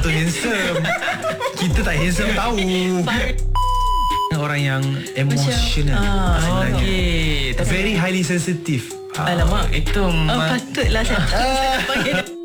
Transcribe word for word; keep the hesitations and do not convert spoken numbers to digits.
tu handsome. Kita tak handsome tahu. Orang yang emotional. Ah, sebenarnya. Okey. Very highly sensitive. Alamak, Itu oh, ma- patutlah saya tak panggil